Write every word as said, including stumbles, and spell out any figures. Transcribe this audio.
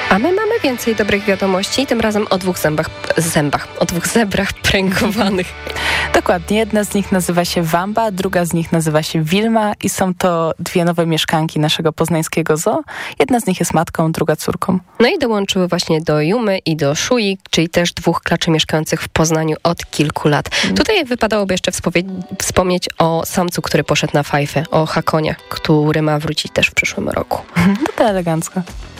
A my mamy więcej dobrych wiadomości, tym razem o dwóch zębach, zębach, o dwóch zebrach pręgowanych. Dokładnie, jedna z nich nazywa się Wamba, druga z nich nazywa się Wilma i są to dwie nowe mieszkanki naszego poznańskiego zoo. Jedna z nich jest matką, druga córką. No i dołączyły właśnie do Jumy i do Szui, czyli też dwóch klaczy mieszkających w Poznaniu od kilku lat. Mm. Tutaj wypadałoby jeszcze wspomie- wspomnieć o samcu, który poszedł na fajfę, o Hakonie, który ma wrócić też w przyszłym roku. No to elegancko.